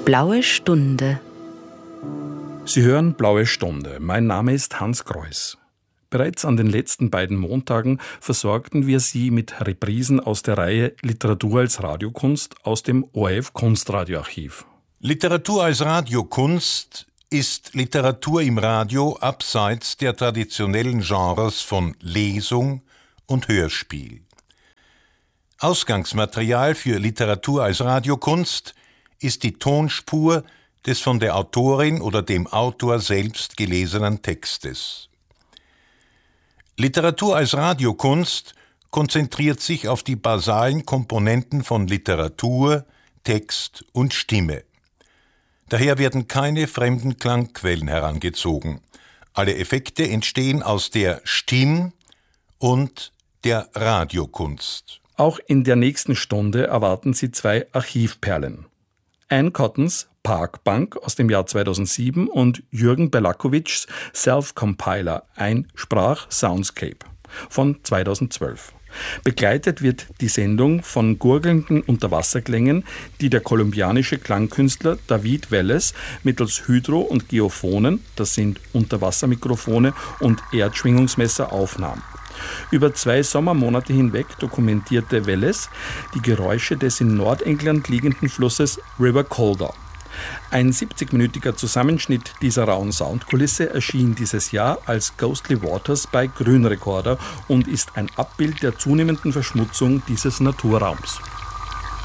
Blaue Stunde. Sie hören Blaue Stunde. Mein Name ist Hans Greuß. Bereits an den letzten beiden Montagen versorgten wir Sie mit Reprisen aus der Reihe Literatur als Radiokunst aus dem ORF Kunstradioarchiv. Literatur als Radiokunst ist Literatur im Radio abseits der traditionellen Genres von Lesung und Hörspiel. Ausgangsmaterial für Literatur als Radiokunst ist die Tonspur des von der Autorin oder dem Autor selbst gelesenen Textes. Literatur als Radiokunst konzentriert sich auf die basalen Komponenten von Literatur, Text und Stimme. Daher werden keine fremden Klangquellen herangezogen. Alle Effekte entstehen aus der Stimm- und der Radiokunst. Auch in der nächsten Stunde erwarten Sie zwei Archivperlen. Anne Cottons Parkbank aus dem Jahr 2007 und Jürgen Belakovics Self-Compiler, ein Sprach-Soundscape von 2012. Begleitet wird die Sendung von gurgelnden Unterwasserklängen, die der kolumbianische Klangkünstler David Welles mittels Hydro- und Geophonen, das sind Unterwassermikrofone und Erdschwingungsmesser, aufnahm. Über 2 Sommermonate hinweg dokumentierte Welles die Geräusche des in Nordengland liegenden Flusses River Calder. Ein 70-minütiger Zusammenschnitt dieser rauen Soundkulisse erschien dieses Jahr als Ghostly Waters bei Grünrekorder und ist ein Abbild der zunehmenden Verschmutzung dieses Naturraums.